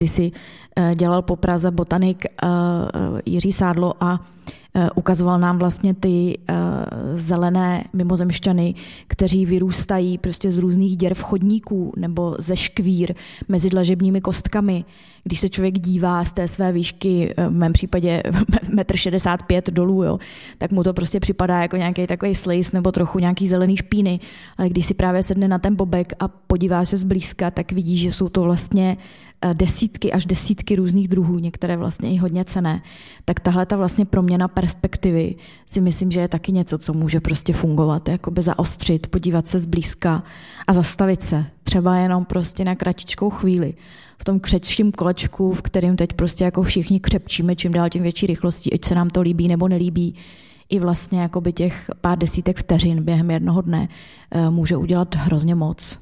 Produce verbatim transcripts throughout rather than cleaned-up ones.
Když si dělal po Praze botanik Jiří Sádlo a ukazoval nám vlastně ty zelené mimozemšťany, kteří vyrůstají prostě z různých děr v chodníků nebo ze škvír mezi dlažebními kostkami. Když se člověk dívá z té své výšky, v mém případě metr šedesát pět dolů, jo, tak mu to prostě připadá jako nějaký takový slejs nebo trochu nějaký zelený špíny. Ale když si právě sedne na ten bobek a podívá se zblízka, tak vidí, že jsou to vlastně desítky až desítky různých druhů, některé vlastně i hodně cenné. Tak tahle ta vlastně proměna perspektivy si myslím, že je taky něco, co může prostě fungovat, jakoby zaostřit, podívat se zblízka a zastavit se. Třeba jenom prostě na kratičkou chvíli. V tom křečím kolečku, v kterém teď prostě jako všichni křepčíme čím dál tím větší rychlostí, ať se nám to líbí nebo nelíbí. I vlastně jakoby těch pár desítek vteřin během jednoho dne může udělat hrozně moc.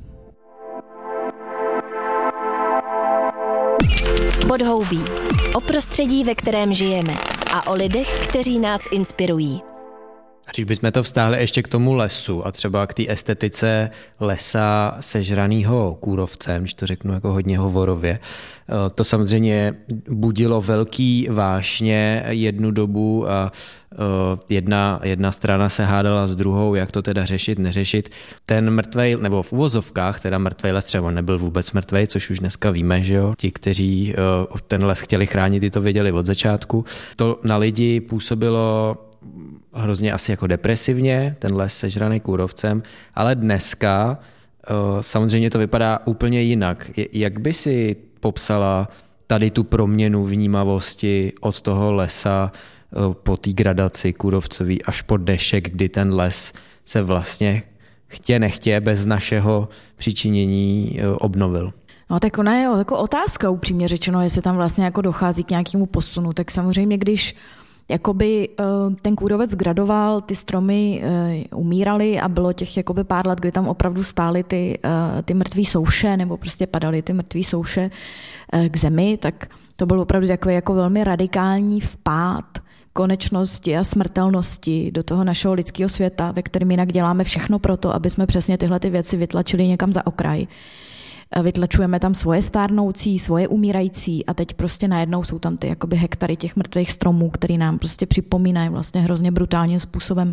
Podhoubí. O prostředí, ve kterém žijeme a o lidech, kteří nás inspirují. Když bychom to vztáhli ještě k tomu lesu a třeba k té estetice lesa sežranýho kůrovcem, když to řeknu jako hodně hovorově, to samozřejmě budilo velký vášně jednu dobu a jedna, jedna strana se hádala s druhou, jak to teda řešit, neřešit. Ten mrtvej, nebo v uvozovkách, teda mrtvej les třeba nebyl vůbec mrtvej, což už dneska víme, že jo. Ti, kteří ten les chtěli chránit, ty to věděli od začátku. To na lidi působilo hrozně asi jako depresivně, ten les sežraný kůrovcem, ale dneska samozřejmě to vypadá úplně jinak. Jak by si popsala tady tu proměnu vnímavosti od toho lesa po té gradaci kůrovcový až po dešek, kdy ten les se vlastně chtě nechtě bez našeho přičinění obnovil? No tak ona je jako otázka, upřímně řečeno, jestli tam vlastně jako dochází k nějakému posunu. Tak samozřejmě, když jakoby ten kůrovec gradoval, ty stromy umíraly a bylo těch jakoby pár let, kdy tam opravdu stály ty, ty mrtvý souše nebo prostě padaly ty mrtvý souše k zemi, tak to byl opravdu takový jako velmi radikální vpád konečnosti a smrtelnosti do toho našeho lidského světa, ve kterém jinak děláme všechno pro to, aby jsme přesně tyhle ty věci vytlačili někam za okraj. Vytlačujeme tam svoje stárnoucí, svoje umírající a teď prostě najednou jsou tam ty jakoby hektary těch mrtvých stromů, který nám prostě připomínají vlastně hrozně brutálním způsobem,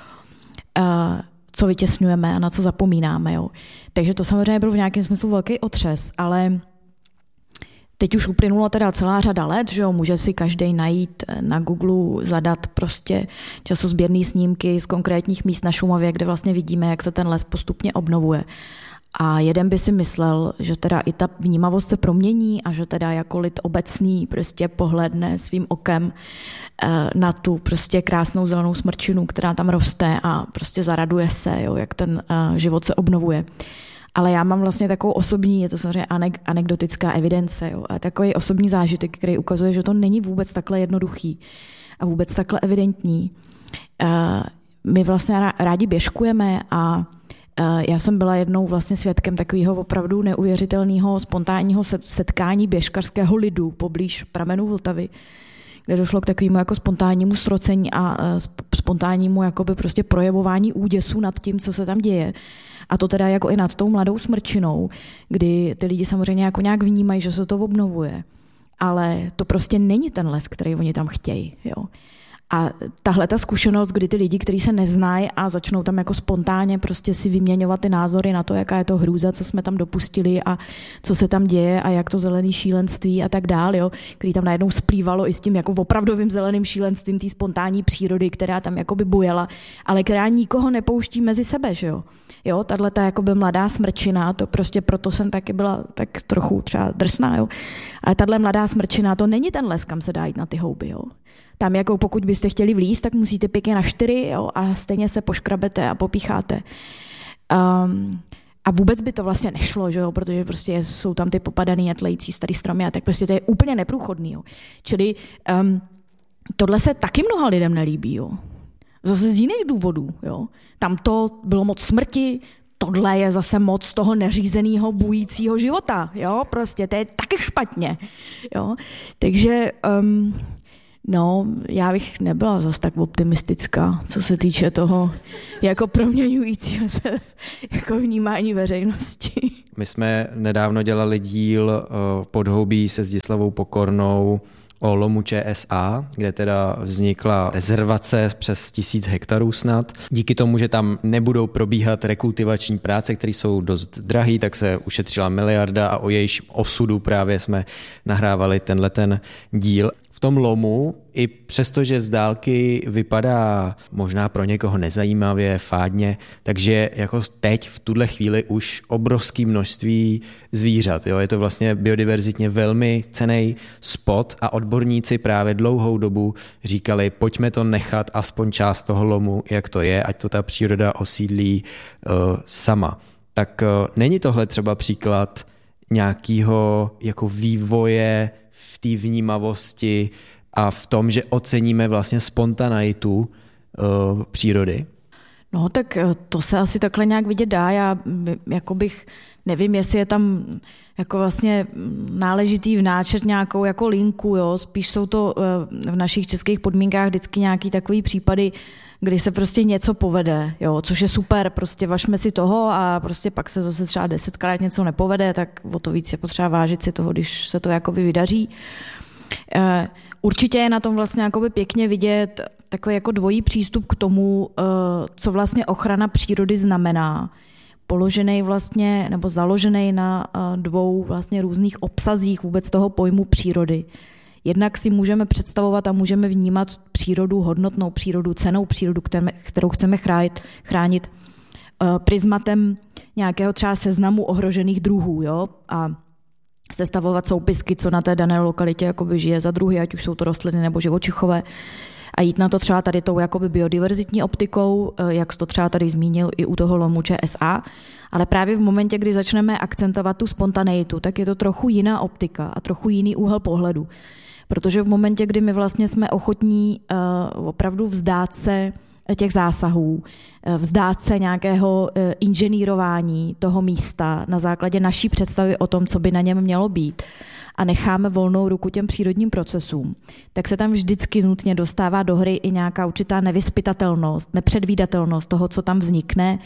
co vytěsňujeme a na co zapomínáme. Jo. Takže to samozřejmě byl v nějakém smyslu velký otřes, ale teď už uplynulo teda celá řada let, že jo, může si každý najít na Google, zadat prostě časozběrné snímky z konkrétních míst na Šumavě, kde vlastně vidíme, jak se ten les postupně obnovuje. A jeden by si myslel, že teda i ta vnímavost se promění a že teda jako lid obecný prostě pohledne svým okem na tu prostě krásnou zelenou smrčinu, která tam roste a prostě zaraduje se, jo, jak ten život se obnovuje. Ale já mám vlastně takovou osobní, je to samozřejmě anekdotická evidence, jo, a takový osobní zážitek, který ukazuje, že to není vůbec takhle jednoduchý a vůbec takhle evidentní. My vlastně rádi běžkujeme a já jsem byla jednou vlastně svědkem takového opravdu neuvěřitelného spontánního setkání běžkařského lidu poblíž pramenů Vltavy, kde došlo k takovému jako spontánnímu srocení a spontánnímu jakoby prostě projevování úděsu nad tím, co se tam děje. A to teda jako i nad tou mladou smrčinou, kdy ty lidi samozřejmě jako nějak vnímají, že se to obnovuje. Ale to prostě není ten les, který oni tam chtějí, jo. A tahle ta zkušenost, kdy ty lidi, kteří se neznají a začnou tam jako spontánně prostě si vyměňovat ty názory na to, jaká je to hrůza, co jsme tam dopustili a co se tam děje a jak to zelený šílenství a tak dál, jo, který tam najednou splývalo i s tím jako opravdovým zeleným šílenstvím té spontánní přírody, která tam jakoby bujela, ale která nikoho nepouští mezi sebe, že jo. Jo, tato jakoby mladá smrčina, to prostě proto jsem taky byla tak trochu třeba drsná, jo. Ale tato mladá smrčina, to není ten les, kam se dá jít na ty houby, jo. Tam jako pokud byste chtěli vlízt, tak musíte pěkně na čtyři, jo, a stejně se poškrabete a popícháte. Um, a vůbec by to vlastně nešlo, že jo, protože prostě jsou tam ty popadaný a tlející starý stromy a tak prostě to je úplně neprůchodný, jo. Čili um, tohle se taky mnoha lidem nelíbí, jo. Zase z jiných důvodů, jo. Tam to bylo moc smrti, tohle je zase moc toho neřízeného bujícího života, jo, prostě to je taky špatně, jo. Takže um, No, já bych nebyla zas tak optimistická, co se týče toho jako proměňujícího se jako vnímání veřejnosti. My jsme nedávno dělali díl Podhoubí se Zdislavou Pokornou o lomu Č S A, kde teda vznikla rezervace přes tisíc hektarů snad. Díky tomu, že tam nebudou probíhat rekultivační práce, které jsou dost drahé, tak se ušetřila miliarda a o jejíž osudu právě jsme nahrávali tenhle ten díl. V tom lomu, i přesto, že z dálky vypadá možná pro někoho nezajímavě, fádně, takže jako teď v tuhle chvíli už obrovské množství zvířat. Jo? Je to vlastně biodiverzitně velmi cenný spot a odborníci právě dlouhou dobu říkali, pojďme to nechat aspoň část toho lomu, jak to je, ať to ta příroda osídlí uh, sama. Tak uh, není tohle třeba příklad nějakého jako vývoje v té vnímavosti a v tom, že oceníme vlastně spontaneitu uh, přírody? No tak to se asi takhle nějak vidět dá. Já jako bych, nevím, jestli je tam jako vlastně náležitý vnáčet nějakou jako linku, jo. Spíš jsou to v našich českých podmínkách vždycky nějaký takový případy, kdy se prostě něco povede, jo, což je super, prostě važme si toho a prostě pak se zase třeba desetkrát něco nepovede, tak o to víc je potřeba vážit si toho, když se to jakoby vydaří. Určitě je na tom vlastně jakoby pěkně vidět takový jako dvojí přístup k tomu, co vlastně ochrana přírody znamená. Položený vlastně, nebo založený na dvou vlastně různých obsazích vůbec toho pojmu přírody. Jednak si můžeme představovat a můžeme vnímat přírodu, hodnotnou přírodu, cennou přírodu, kterou chceme chránit, chránit prismatem nějakého třeba seznamu ohrožených druhů, jo? A sestavovat soupisky, co na té dané lokalitě jakoby žije za druhy, ať už jsou to rostliny nebo živočichové. A jít na to třeba tady tou jakoby biodiverzitní optikou, jak jsi to třeba tady zmínil i u toho lomu Č S A, ale právě v momentě, kdy začneme akcentovat tu spontaneitu, tak je to trochu jiná optika a trochu jiný úhel pohledu. Protože v momentě, kdy my vlastně jsme ochotní uh, opravdu vzdát se těch zásahů, vzdát se nějakého inženýrování toho místa na základě naší představy o tom, co by na něm mělo být a necháme volnou ruku těm přírodním procesům, tak se tam vždycky nutně dostává do hry i nějaká určitá nevyzpytatelnost, nepředvídatelnost toho, co tam vznikne,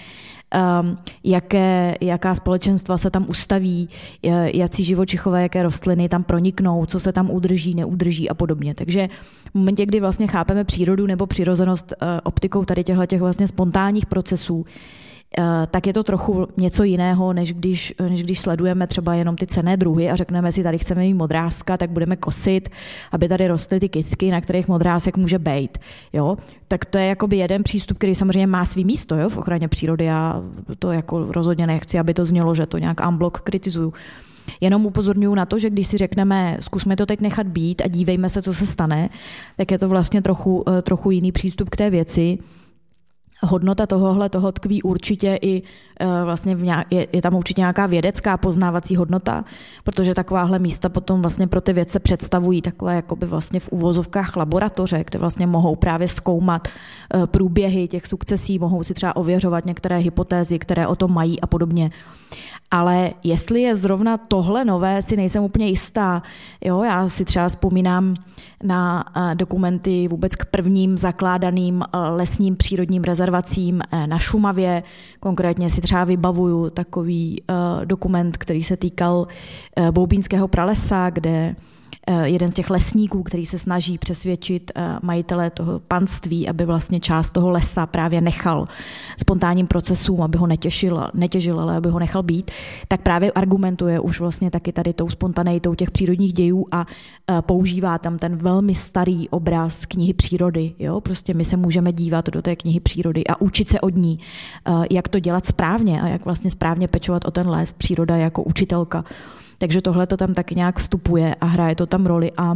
jaké, jaká společenstva se tam ustaví, jací živočichové, jaké rostliny tam proniknou, co se tam udrží, neudrží a podobně. Takže v momentě, kdy vlastně chápeme přírodu nebo přirozenost optikou tady těchto těch vlastně spontánních procesů, tak je to trochu něco jiného, než když, než když sledujeme třeba jenom ty cenné druhy a řekneme si, tady chceme mít modrázka, tak budeme kosit, aby tady rostly ty kytky, na kterých modrázek může bejt. Jo? Tak to je jakoby jeden přístup, který samozřejmě má svý místo, jo? V ochraně přírody. Já to jako rozhodně nechci, aby to znělo, že to nějak en bloc kritizuju. Jenom upozorňuji na to, že když si řekneme, zkusme to teď nechat být a dívejme se, co se stane, tak je to vlastně trochu, trochu jiný přístup k té věci. Hodnota tohohle toho tkví určitě i vlastně v nějak, je, je tam určitě nějaká vědecká poznávací hodnota, protože takováhle místa potom vlastně pro ty vědce představují takové jakoby vlastně v uvozovkách laboratoře, kde vlastně mohou právě zkoumat průběhy těch sukcesí, mohou si třeba ověřovat některé hypotézy, které o tom mají a podobně. Ale jestli je zrovna tohle nové, si nejsem úplně jistá. Jo, já si třeba vzpomínám na dokumenty vůbec k prvním zakládaným lesním přírodním rezervacím na Šumavě. Konkrétně si třeba vybavuju takový dokument, který se týkal Boubínského pralesa, kde jeden z těch lesníků, který se snaží přesvědčit majitele toho panství, aby vlastně část toho lesa právě nechal spontánním procesům, aby ho netěžil, netěžil, ale aby ho nechal být, tak právě argumentuje už vlastně taky tady tou spontaneitou těch přírodních dějů a používá tam ten velmi starý obraz knihy přírody. Jo? Prostě my se můžeme dívat do té knihy přírody a učit se od ní, jak to dělat správně a jak vlastně správně pečovat o ten les, příroda jako učitelka. Takže tohle to tam taky nějak vstupuje a hraje to tam roli a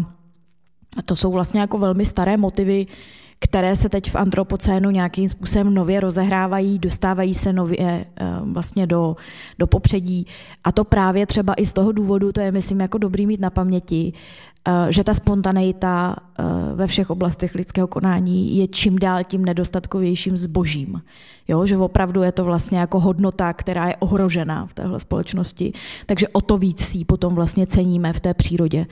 to jsou vlastně jako velmi staré motivy, které se teď v antropocénu nějakým způsobem nově rozehrávají, dostávají se nově vlastně do, do popředí a to právě třeba i z toho důvodu, to je myslím jako dobrý mít na paměti, že ta spontaneita ve všech oblastech lidského konání je čím dál tím nedostatkovějším zbožím. Jo, že opravdu je to vlastně jako hodnota, která je ohrožená v téhle společnosti, takže o to víc ji potom vlastně ceníme v té přírodě.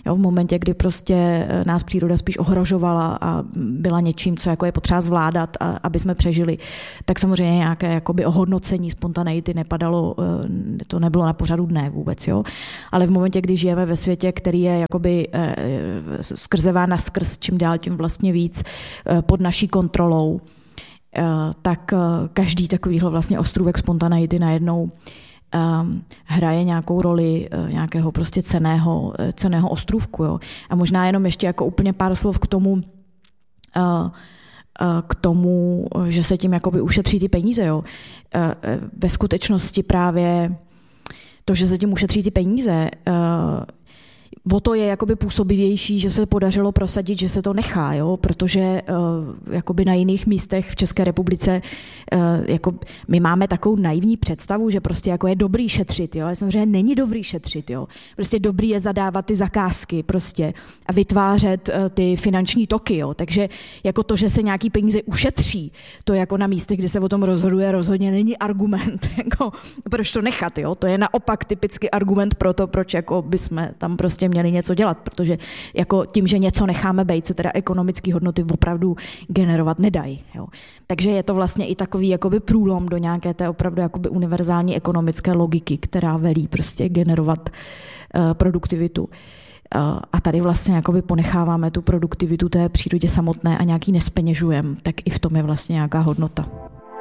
Jo, v momentě, kdy prostě nás příroda spíš ohrožovala a byla něčím, co jako je potřeba zvládat, a, aby jsme přežili, tak samozřejmě nějaké jakoby ohodnocení spontaneity nepadalo, to nebylo na pořadu dne vůbec. Jo? Ale v momentě, kdy žijeme ve světě, který je jakoby skrzevá na skrz, čím dál tím vlastně víc pod naší kontrolou, tak každý takovýhle vlastně ostrůvek spontaneity najednou Um, hraje nějakou roli uh, nějakého prostě cenného, cenného ostrůvku. Jo. A možná jenom ještě jako úplně pár slov k tomu, uh, uh, k tomu, že se tím jakoby ušetří ty peníze. Jo. Uh, ve skutečnosti právě to, že se tím ušetří ty peníze, uh, o to je jakoby působivější, že se podařilo prosadit, že se to nechá, jo? Protože uh, jakoby na jiných místech v České republice uh, jako my máme takovou naivní představu, že prostě jako je dobrý šetřit, jo? Ale samozřejmě není dobrý šetřit, jo? Prostě dobrý je zadávat ty zakázky prostě a vytvářet uh, ty finanční toky, jo? Takže jako to, že se nějaký peníze ušetří, to jako na místech, kde se o tom rozhoduje, rozhodně není argument, jako proč to nechat, jo? To je naopak typický argument pro to, proč jako bychom tam prostě měli něco dělat, protože jako tím, že něco necháme bejt, se teda ekonomické hodnoty opravdu generovat nedají. Jo. Takže je to vlastně i takový jakoby průlom do nějaké té opravdu jakoby univerzální ekonomické logiky, která velí prostě generovat uh, produktivitu. Uh, a tady vlastně jakoby ponecháváme tu produktivitu té přírodě samotné a nějaký nespeněžujeme, tak i v tom je vlastně nějaká hodnota.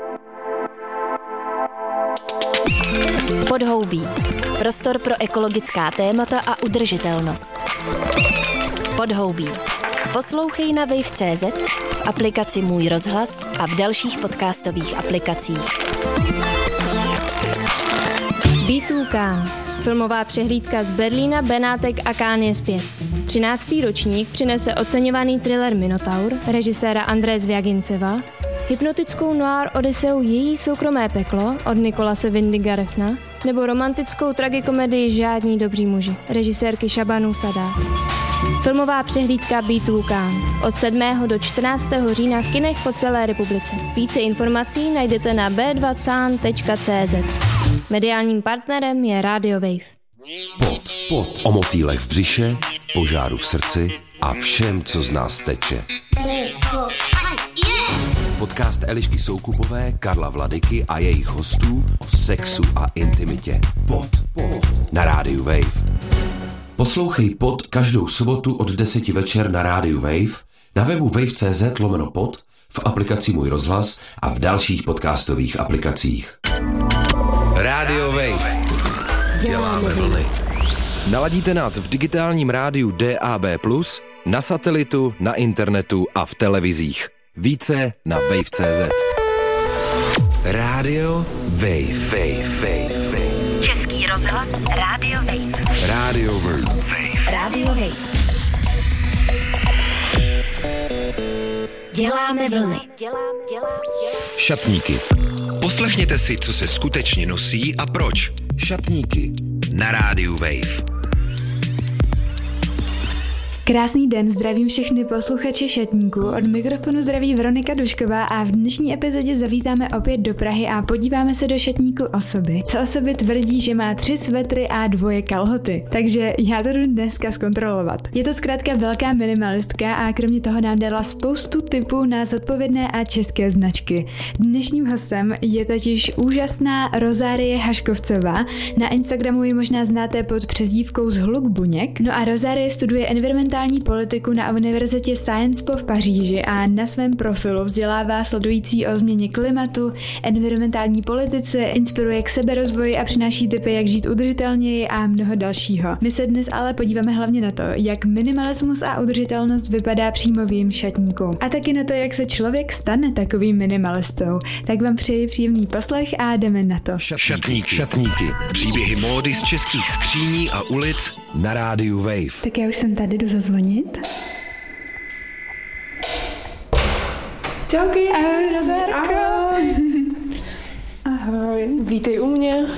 Podhoubí. Prostor pro ekologická témata a udržitelnost. Podhoubí. Poslouchej na wave tečka cé zet, v aplikaci Můj rozhlas a v dalších podcastových aplikacích. bé dva Cannes. Filmová přehlídka z Berlína, Benátek a Cannes je zpět. třináctý ročník přinese oceňovaný thriller Minotaur režiséra Andreje Zviaginceva, hypnotickou noir odiseu Její soukromé peklo od Nicolase Windiga Refna nebo romantickou tragikomedii Žádní dobří muži režisérky Shabanu Sada. Filmová přehlídka bé dva Cannes od sedmého do čtrnáctého října v kinech po celé republice. Více informací najdete na bé dva can tečka cé zet. Mediálním partnerem je Radio Wave. Pod, pod. O motýlech v břiše, požáru v srdci a všem, co z nás teče. Podcast Elišky Soukupové, Karla Vladyky a jejich hostů o sexu a intimitě. Pod, pod. Na rádiu Wave. Poslouchej Pod každou sobotu od deseti večer na rádiu Wave, na webu wave tečka cé zet lomeno pod, v aplikaci Můj rozhlas a v dalších podcastových aplikacích. Rádio Wave. Děláme vlny. Naladíte nás v digitálním rádiu dé á bé plus, na satelitu, na internetu a v televizích. Více na wave tečka cé zet. Rádio Wave. Wave, Wave, Wave. Český rozhlas Rádio Wave. Rádio Wave. Rádio Wave. Děláme vlny. Šatníky. Poslechněte si, co se skutečně nosí a proč. Šatníky. Na rádiu Wave. Krásný den, zdravím všechny posluchače Šatníku, od mikrofonu zdraví Veronika Dušková a v dnešní epizodě zavítáme opět do Prahy a podíváme se do šatníku osoby. Co osoby tvrdí, že má tři svetry a dvoje kalhoty, takže já to jdu dneska zkontrolovat. Je to zkrátka velká minimalistka a kromě toho nám dala spoustu tipů na zodpovědné a české značky. Dnešním hostem je totiž úžasná Rozárie Haškovcová, na Instagramu ji možná znáte pod přezdívkou Zhluk buněk, no a Rozárie studuje environmentální politiku na univerzitě Sciences Po v Paříži a na svém profilu vzdělává sledující o změně klimatu, environmentální politice, inspiruje k seberozvoji a přináší tipy, jak žít udržitelněji a mnoho dalšího. My se dnes ale podíváme hlavně na to, jak minimalismus a udržitelnost vypadá přímo v jejím šatníku. A taky na to, jak se člověk stane takovým minimalistou. Tak vám přeji příjemný poslech a jdeme na to. Šatníky. Šatníky. Příběhy módy z českých skříní a ulic na rádiu Wave. Tak já už jsem tady, jdu zazvonit. Čauky. Ahoj, Rozárko. Ahoj. Ahoj. Vítej u mě.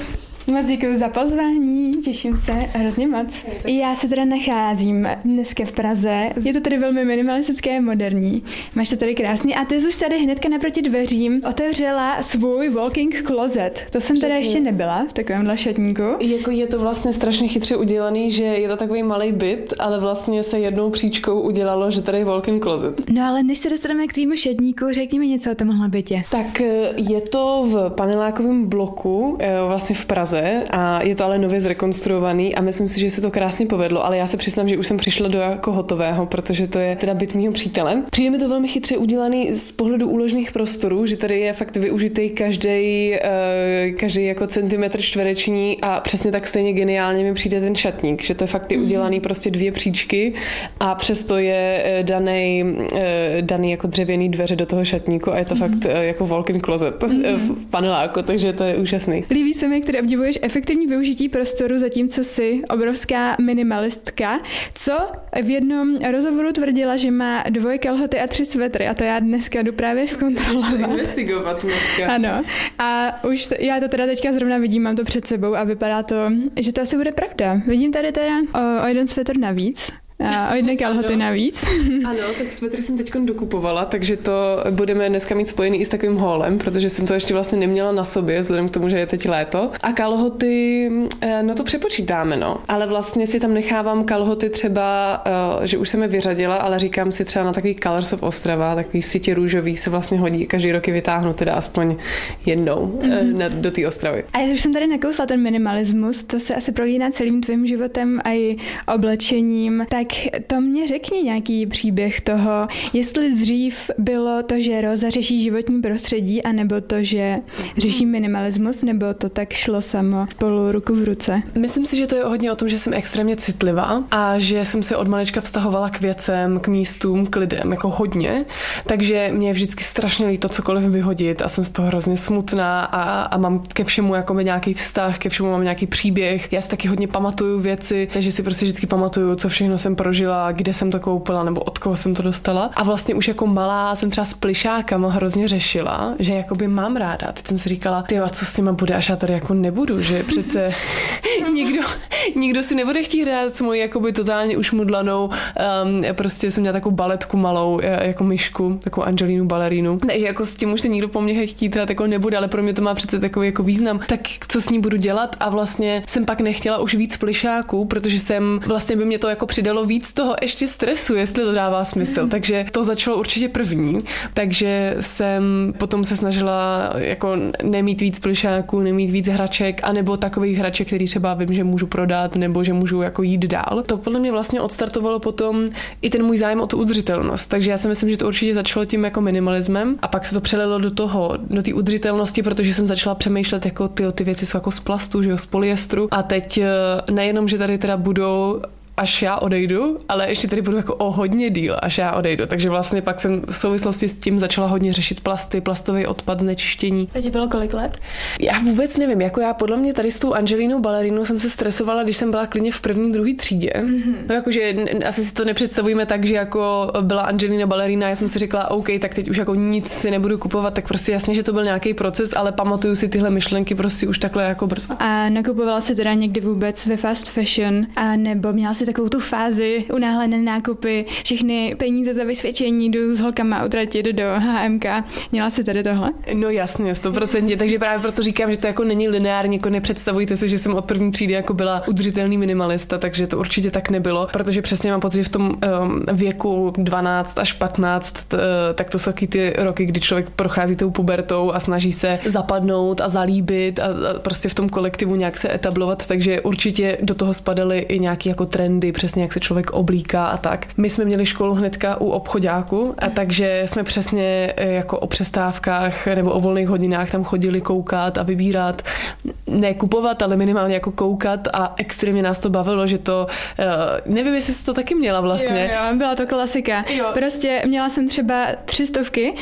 Moc děkuji za pozvání, těším se hrozně moc. Já se teda nacházím dneska v Praze. Je to tady velmi minimalistické a moderní. Máš to tady krásný. A ty jsi už tady hnedka naproti dveřím otevřela svůj walking closet. To jsem teda ještě nebyla v takovémhle šatníku. Jako je to vlastně strašně chytře udělaný, že je to takový malý byt, ale vlastně se jednou příčkou udělalo, že tady je walking closet. No ale než se dostaneme k tvýmu šatníku, řekni mi něco o tomhle bytě. Tak je to v panelákovém bloku, vlastně v Praze, a je to ale nově zrekonstruovaný a myslím si, že se to krásně povedlo, ale já se přiznám, že už jsem přišla do jako hotového, protože to je teda byt mýho přítele. Přijde mi to velmi chytře udělaný z pohledu úložných prostorů, že tady je fakt využitý každý, každý jako centimetr čtvereční a přesně tak stejně geniálně mi přijde ten šatník, že to je fakt mm-hmm. udělaný prostě dvě příčky a přesto je daný, daný jako dřevěný dveře do toho šatníku a je to mm-hmm. fakt jako walk-in closet mm-hmm. v paneláku, takže to je úžasný. Líbí se mi, jak tady obdivuješ efektivní využití prostoru, zatímco jsi obrovská minimalistka. Co v jednom rozhovoru tvrdila, že má dvoje kalhoty a tři svetry a to já dneska jdu právě zkontrolovat. Investigovat dneska. Ano. A už to, já to teda teďka zrovna vidím, mám to před sebou a vypadá to, že to asi bude pravda. Vidím tady teda o, o jeden svetr navíc. A o jedné kalhoty navíc. Ano, tak svetry jsem teď dokupovala, takže to budeme dneska mít spojený i s takovým holem, protože jsem to ještě vlastně neměla na sobě, vzhledem k tomu, že je teď léto. A kalhoty, no to přepočítáme, no. Ale vlastně si tam nechávám kalhoty třeba, že už jsem je vyřadila, ale říkám si třeba na takový Colors of Ostrava, takový sitě růžový se vlastně hodí každý rok je vytáhnu teda aspoň jednou mm-hmm. na, do té Ostravy. A já už jsem tady nakousla ten minimalismus, to se asi prolíná celým tvým životem a i oblečením, tak to mě řekni nějaký příběh toho, jestli dřív bylo to, že Roza řeší životní prostředí, anebo to, že řeší minimalismus, nebo to tak šlo samo spolu ruku v ruce? Myslím si, že to je hodně o tom, že jsem extrémně citlivá a že jsem se od malička vztahovala k věcem, k místům, k lidem, jako hodně, takže mě je vždycky strašně líto cokoliv vyhodit a jsem z toho hrozně smutná a, a mám ke všemu jako nějaký vztah, ke všemu mám nějaký příběh. Já si taky hodně pamatuju věci, takže si prostě vždycky pamatuju, co všechno jsem prožila, kde jsem to koupila nebo od koho jsem to dostala. A vlastně už jako malá jsem třeba s plišákama hrozně řešila, že jakoby mám ráda. Teď jsem si říkala, ty a co s nima bude, až já tady jako nebudu, že přece nikdo, nikdo si nebude chtít hrát s mojí jakoby totálně ušmudlanou, um, prostě jsem měla takovou baletku malou, jako myšku, takovou Angelinu balerínu. Takže jako s tím už se nikdo po mně chtít hrát jako nebude, ale pro mě to má přece takový jako význam. Tak co s ní budu dělat? A vlastně jsem pak nechtěla už víc plišáků, protože jsem vlastně by mě to jako přidalo víc toho ještě stresu, jestli to dává smysl. Takže to začalo určitě první. Takže jsem potom se snažila jako nemít víc plišáků, nemít víc hraček, anebo takových hraček, který třeba vím, že můžu prodat, nebo že můžu jako jít dál. To podle mě vlastně odstartovalo potom i ten můj zájem o tu udržitelnost. Takže já si myslím, že to určitě začalo tím jako minimalismem a pak se to přelilo do toho, do té udržitelnosti, protože jsem začala přemýšlet, jako ty, ty věci jsou jako z plastu, že jo, z polyestru. A teď nejenom, že tady teda budou až já odejdu, ale ještě tady budu jako o hodně díl, až já odejdu. Takže vlastně pak jsem v souvislosti s tím začala hodně řešit plasty, plastový odpad, znečištění. To ti bylo kolik let? Já vůbec nevím, jako já podle mě tady s tou Angelinou balerínou jsem se stresovala, když jsem byla klidně v první, druhé třídě. Mm-hmm. No jakože asi si to nepředstavujeme tak, že jako byla Angelina balerína, já jsem si řekla, OK, tak teď už jako nic si nebudu kupovat, tak prostě jasně, že to byl nějaký proces, ale pamatuju si tyhle myšlenky prostě už takhle jako brzo. A nakupovala si teda někdy vůbec ve fast fashion, a nebo měla si takovou tu fázi, unáhlené nákupy, všechny peníze za vysvědčení, jdu s holkama utratit do H M K. Měla si tady tohle? No jasně, sto procent. Takže právě proto říkám, že to jako není lineární, jako nepředstavujte si, že jsem od první třídy jako byla udržitelný minimalista, takže to určitě tak nebylo, protože přesně mám pocit, že v tom um, věku dvanáct až patnáct, t, tak to jsou taky ty roky, kdy člověk prochází tou pubertou a snaží se zapadnout a zalíbit a, a prostě v tom kolektivu nějak se etablovat, takže určitě do toho spadaly i nějaký jako trendy, přesně jak se člověk oblíká a tak. My jsme měli školu hnedka u obchoďáku a takže jsme přesně jako o přestávkách nebo o volných hodinách tam chodili koukat a vybírat, ne kupovat, ale minimálně jako koukat a extrémně nás to bavilo, že to, uh, nevím, jestli jsi to taky měla vlastně. Jo, jo, byla to klasika. Jo. Prostě měla jsem třeba tři stovky,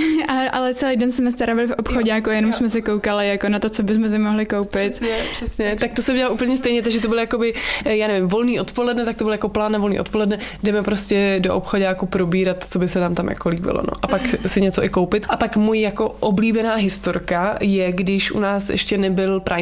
ale celý den jsme staravili v obchoďáku, jenom jo. jsme se koukali jako na to, co bychom si mohli koupit. Přesně, přesně. Tak to se dělalo úplně stejně, takže to bylo jakoby, já nevím, volný odpoledne, tak to bylo jako plán na volný odpoledne, jdeme prostě do obchoďáku probírat, co by se nám tam jako líbilo, no. A pak si něco i koupit. A pak můj jako oblíbená historka je, když u nás ještě nebyl Primark,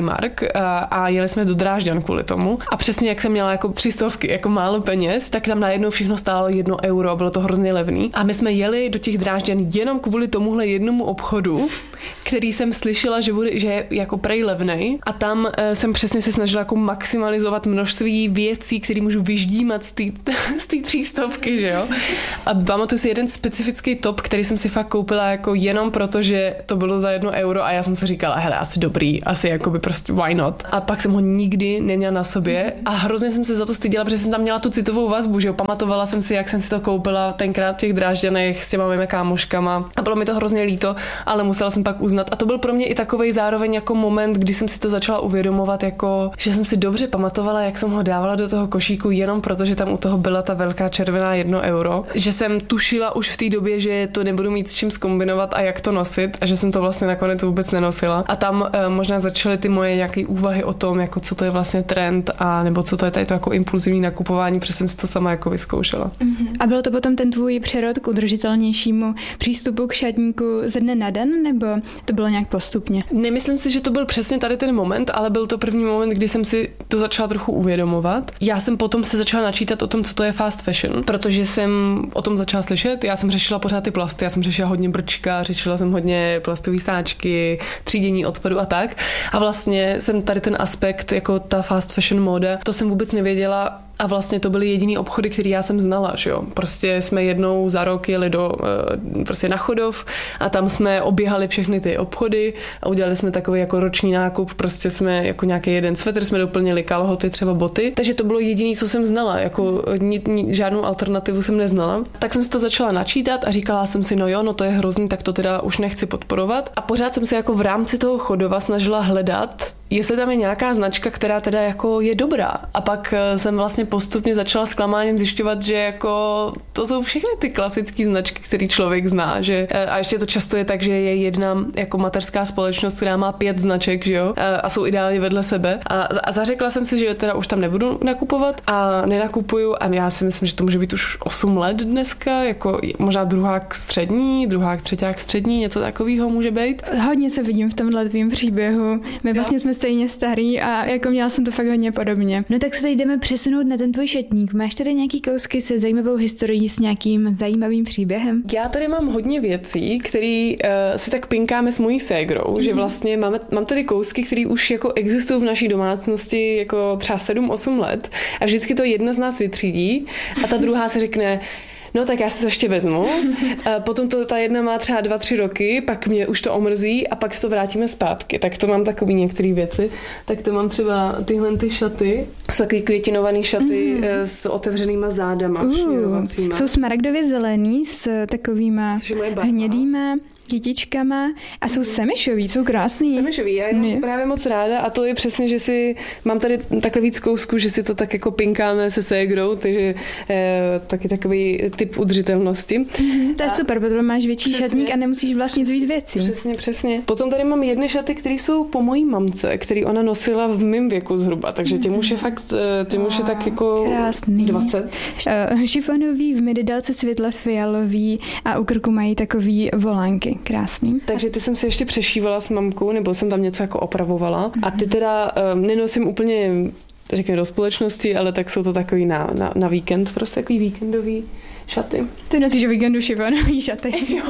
Primark a, a jeli jsme do Drážďan kvůli tomu. A přesně jak jsem měla jako tři stovky, jako málo peněz, tak tam najednou všechno stálo jedno euro, bylo to hrozně levný. A my jsme jeli do těch Drážďan jenom kvůli tomuhle jednomu obchodu, který jsem slyšela, že bude, že je jako prej levnej. A tam e, jsem přesně se snažila jako maximalizovat množství věcí, které můžu vyždímat z té třístovky, že jo. A pamatuju si jeden specifický top, který jsem si fakt koupila jako jenom proto, že to bylo za jedno euro a já jsem si říkala, hele, asi dobrý, asi jakoby prostě why not. A pak jsem ho nikdy neměla na sobě a hrozně jsem se za to styděla, protože jsem tam měla tu citovou vazbu, že jo. Pamatovala jsem si, jak jsem si to koupila tenkrát v těch Drážďanech s těma mými kámoškama a bylo mi to hrozně líto, ale musela jsem pak uznat. A to byl pro mě i takovej zároveň jako moment, kdy jsem si to začala uvědomovat, jako, že jsem si dobře pamatovala, jak jsem ho dávala do toho košíku jenom proto, že tam u toho byla ta velká červená jedno euro. Že jsem tušila už v té době, že to nebudu mít s čím zkombinovat a jak to nosit a že jsem to vlastně nakonec vůbec nenosila. A tam e, možná začaly ty moje nějaké úvahy o tom, jako co to je vlastně trend a nebo co to je tady to jako impulzivní nakupování, protože jsem si to sama jako vyzkoušela. Uh-huh. A byl to potom ten tvůj přerod k udržitelnějšímu přístupu k šatníku ze dne na den, nebo to bylo nějak postupně? Nemyslím si, že to byl přesně tady ten moment, ale byl to první moment, kdy jsem si to začala trochu uvědomovat. Já jsem potom se začala načítat o tom, co to je fast fashion, protože jsem o tom začala slyšet. Já jsem řešila pořád ty plasty, já jsem řešila hodně brčka, řešila jsem hodně plastové sáčky, třídění odpadu a tak. A vlastně jsem tady ten aspekt, jako ta fast fashion móda, to jsem vůbec nevěděla. A vlastně to byly jediný obchody, který já jsem znala, že jo. Prostě jsme jednou za rok jeli do, prostě na Chodov a tam jsme oběhali všechny ty obchody a udělali jsme takový jako roční nákup, prostě jsme jako nějaký jeden svetr, jsme doplnili kalhoty, třeba boty. Takže to bylo jediný, co jsem znala, jako ni, ni, žádnou alternativu jsem neznala. Tak jsem si to začala načítat a říkala jsem si, no jo, no to je hrozný, tak to teda už nechci podporovat. A pořád jsem se jako v rámci toho Chodova snažila hledat, jestli tam je nějaká značka, která teda jako je dobrá. A pak jsem vlastně postupně začala s klamáním zjišťovat, že jako to jsou všechny ty klasické značky, které člověk zná, že a ještě to často je tak, že je jedna jako mateřská společnost, která má pět značek, že jo, a jsou ideálně vedle sebe. A, a zařekla jsem si, že teda už tam nebudu nakupovat a nenakupuju a já si myslím, že to může být už osm let dneska, jako možná druhák střední, druhák třeťák střední, něco takového může být. Hodně se vidím v tomhle tvým příběhu. My vlastně jsme stejně starý a jako měla jsem to fakt hodně podobně. No tak se teď jdeme přesunout na ten tvůj šatník. Máš tady nějaký kousky se zajímavou historií s nějakým zajímavým příběhem? Já tady mám hodně věcí, které uh, si tak pinkáme s mojí ségrou, mm-hmm. že vlastně máme, mám tady kousky, které už jako existují v naší domácnosti jako třeba sedm osm let a vždycky to jedna z nás vytřídí a ta druhá si řekne, no tak já si to ještě vezmu. Potom to ta jedna má třeba dva, tři roky, pak mě už to omrzí a pak si to vrátíme zpátky. Tak to mám takový některé věci. Tak to mám třeba tyhle ty šaty. Jsou takový květinovaný šaty mm. s otevřenýma zádama. Uh, jsou smaragdově zelený s takovýma hnědýma kytičkama a jsou semišový, jsou krásný. Semišový, já je mám právě moc ráda a to je přesně, že si mám tady takhle víc kousků, že si to tak jako pinkáme se ségrou, takže eh, taky takový typ udržitelnosti. Mm-hmm, to je a super, protože máš větší přesně, šatník a nemusíš vlastnit víc věcí. Přesně, přesně. Potom tady mám jedny šaty, které jsou po mojí mamce, který ona nosila v mém věku zhruba, takže těm už je fakt, těm už je tak jako krásný. dvacet. Uh, šifonový, v mididélce světle fialový a u krku mají takový volánky. Krásný. Takže ty jsem si ještě přešívala s mamkou, nebo jsem tam něco jako opravovala. Mm-hmm. A ty teda um, nenosím úplně, řekněme, do společnosti, ale tak jsou to takový na, na, na víkend, prostě takový víkendový šaty. Ty nosíš o víkendu šifonový šaty. Jo.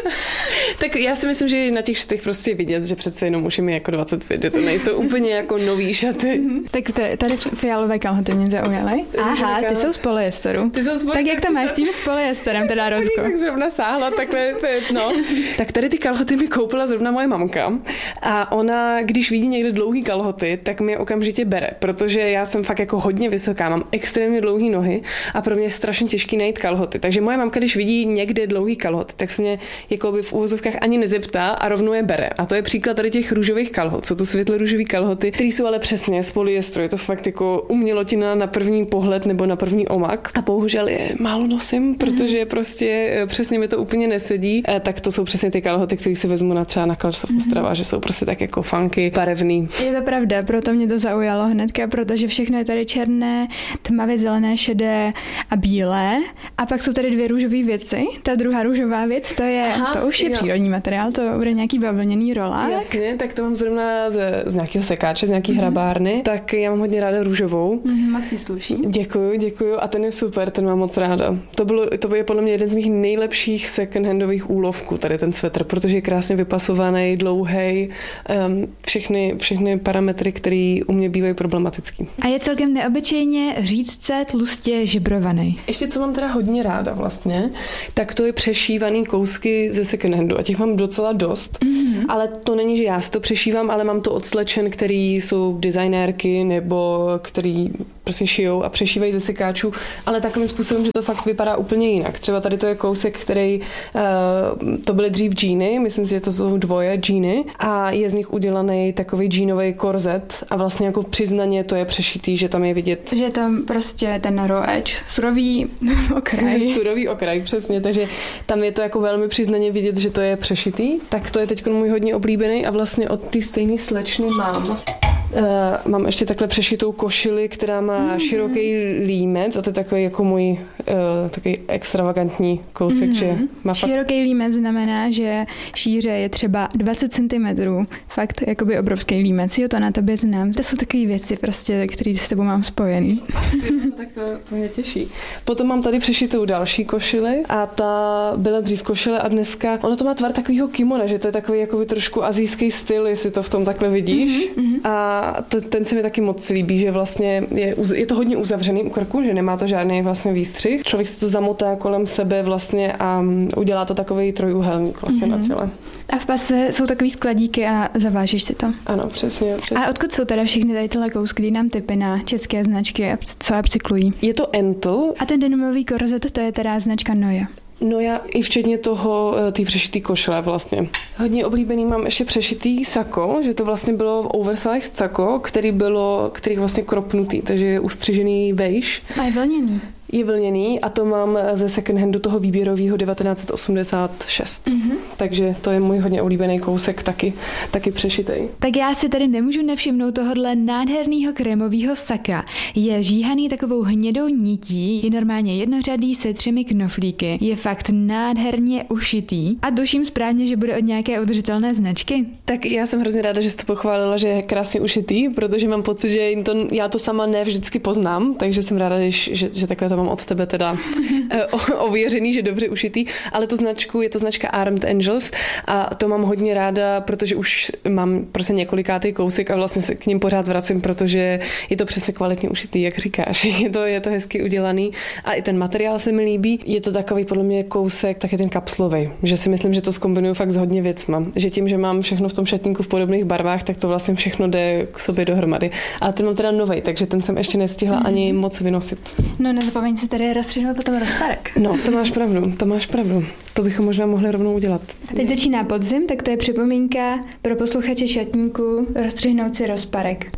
Tak já si myslím, že na těch šatech prostě je vidět, že přece jenom už je mi jako dvacet pět, že to nejsou úplně jako nový šaty. Mm-hmm. Tak tady, tady fialové kalhoty mě zaujaly. Aha, ty jsou z polyesteru. Ty jsou z polyesteru. Tak jak to máš s tím s polyesterem, teda Rozko? Tak zrovna sáhla takhle, no. Tak tady ty kalhoty mi koupila zrovna moje mamka a ona, když vidí někde dlouhý kalhoty, tak mi je okamžitě bere, protože já jsem fakt jako hodně vysoká, mám extrémně dlouhý nohy a pro mě je strašně těžký najít kalhoty. Takže moje mamka, když vidí někde dlouhý kalhot, tak se mě jako by v uvozovkách ani nezeptá a rovnou je bere. A to je příklad tady těch růžových kalhot. Jsou to světle růžový kalhoty, které jsou ale přesně z polyestru. Je to fakt jako umělotina na první pohled nebo na první omak. A bohužel je málo nosím, protože prostě přesně mi to úplně nesedí. A tak to jsou přesně ty kalhoty, které si vezmu na třeba na Colors of Ostrava, že jsou prostě tak jako funky, barevný. Je to pravda, proto mě to zaujalo hnedka, protože všechno je tady černé, tmavě zelené, šedé a bílé. A pak jsou tady dvě růžové věci. Ta druhá růžová věc, to je, Aha, to už je jo. přírodní materiál, to bude nějaký bavlněný rolák. Jasně, tak to mám zrovna z, z nějakého sekáče, z nějaký mm-hmm. hrabárny, tak já mám hodně ráda růžovou. Mm, moc ti sluší. Děkuju, děkuju a ten je super, ten mám moc ráda. To bylo, to je podle mě jeden z mých nejlepších second-handových úlovků, tady ten svetr, protože je krásně vypasovaný, dlouhej, um, všechny, všechny parametry, které u mě bývají problematický. A je celkem neobyčejně řídce tlustě žibrovaný. Ještě co mám teda hodně ráda vlastně, tak to je přešívaný kousky ze second handu a těch mám docela dost, mm-hmm. ale to není, že já si to přešívám, ale mám to od slečen, který jsou designérky nebo který prostě šijou a přešívají ze sekáčů, ale takovým způsobem, že to fakt vypadá úplně jinak. Třeba tady to je kousek, který uh, to byly dřív džíny, myslím si, že to jsou dvoje džíny a je z nich udělaný takový džínový korzet a vlastně jako přiznaně to je přešitý, že tam je vidět. Že je tam prostě ten raw edge, surový okraj. Surový okraj, přesně, takže tam je to jako velmi přiznaně vidět, že to je přešitý. Tak to je teď můj hodně oblíbený a vlastně od té stejné slečny mám. Uh, mám ještě takhle přešitou košili, která má mm-hmm. široký límec a to je takový jako můj uh, takový extravagantní kousek, mm-hmm. že má fakt... Široký límec znamená, že šíře je třeba dvacet centimetrů. Fakt jakoby obrovský límec. Jo, to na tobě znám. To jsou takové věci prostě, které s tebou mám spojený. Tak to, to mě těší. Potom mám tady přešitou další košili a ta byla dřív košile a dneska, ono to má tvar takového kimona, že to je takový jakoby trošku asijský styl, jestli to v tom takhle vidíš. Mm-hmm. A A to, ten se mi taky moc líbí, že vlastně je, je to hodně uzavřený u krku, že nemá to žádný vlastně výstřih. Člověk si to zamotá kolem sebe vlastně a udělá to takový trojúhelník vlastně mm-hmm. na těle. A v pase jsou takový skladíky a zavážeš si to. Ano, přesně, přesně. A odkud jsou teda všechny tady tyhle kousky, kdy nám typy na české značky, co upcyklují? Je to Entl. A ten denimový korzet, to je teda značka Noja. No já i včetně toho, té přešitý košile vlastně. Hodně oblíbený mám ještě přešitý sako, že to vlastně bylo oversize sako, který bylo, který vlastně kropnutý, takže je ustřižený vejš. A je vlněný. Je vlněný a to mám ze second handu toho výběrového devatenáct osmdesát šest. Mm-hmm. Takže to je můj hodně oblíbený kousek, taky, taky přešitej. Tak já si tady nemůžu nevšimnout tohohle nádherného krémového saka. Je žíhaný takovou hnědou nití, je normálně jednořadý se třemi knoflíky. Je fakt nádherně ušitý a duším správně, že bude od nějaké udržitelné značky. Tak já jsem hrozně ráda, že jsi to pochválila, že je krásně ušitý, protože mám pocit, že to, já to sama ne vždycky poznám, takže jsem ráda, že, že takhle to mám od tebe teda ověřený, že dobře ušitý, ale tu značku, je to značka Armed Angels a to mám hodně ráda, protože už mám prostě několikátý kousek a vlastně se k ním pořád vracím, protože je to přesně kvalitně ušitý, jak říkáš. Je to, je to hezky udělaný a i ten materiál se mi líbí. Je to takový podle mě kousek, tak je ten kapslový, že si myslím, že to zkombinuju fakt s hodně věcma. Že tím, že mám všechno v tom šatníku v podobných barvách, tak to vlastně všechno jde k sobě dohromady. Ale ten mám teda novej, takže ten jsem ještě nestihla mm-hmm. ani moc vynosit. No nezapomeň si tady rozstřihnout potom rozparek. No, to máš pravdu, to máš pravdu. To bychom možná mohli rovnou udělat. Teď začíná podzim, tak to je připomínka pro posluchače šatníku rozstřihnout si rozparek.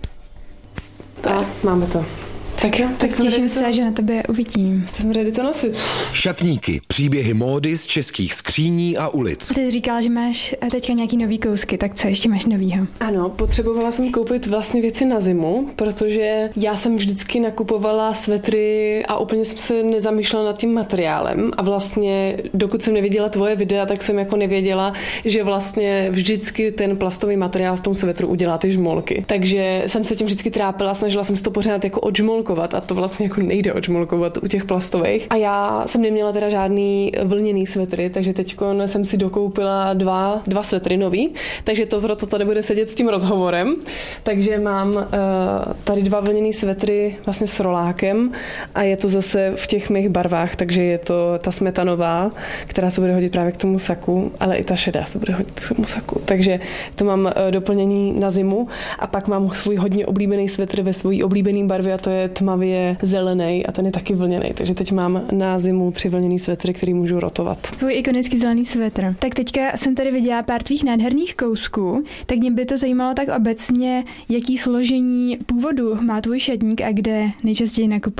A máme to. Tak jo, tak, tak těším se, to... že na tebe uvidím. Jsem ready to nosit. Šatníky, příběhy módy z českých skříní a ulic. A ty jsi říkala, že máš teďka nějaký nový kousky, tak co ještě máš novýho? Ano, potřebovala jsem koupit vlastně věci na zimu, protože já jsem vždycky nakupovala svetry a úplně jsem se nezamýšlela nad tím materiálem a vlastně dokud jsem neviděla tvoje videa, tak jsem jako nevěděla, že vlastně vždycky ten plastový materiál v tom svetru udělá ty žmolky. Takže jsem se tím vždycky trápila, snažila jsem se to pořád jako odžmolkovat a to vlastně jako nejde odžmolkovat u těch plastových. A já jsem neměla teda žádný vlněný svetry, takže teď jsem si dokoupila dva, dva svetry nový, takže to proto tady bude sedět s tím rozhovorem. Takže mám uh, tady dva vlněný svetry vlastně s rolákem a je to zase v těch mých barvách, takže je to ta smetanová, která se bude hodit právě k tomu saku, ale i ta šedá se bude hodit k tomu saku. Takže to mám uh, doplnění na zimu a pak mám svůj hodně oblíbený svetr ve svojí oblíbený barvě a to je tmavě zelený a ten je taky vlněný. Takže teď mám na zimu tři vlněný svetry, který můžu rotovat. Tvůj ikonický zelený svetr. Tak teďka jsem tady viděla pár tvých nádherných kousků, tak mě by to zajímalo tak obecně, jaký složení původu má tvůj šatník a kde nejčastěji nakupuješ.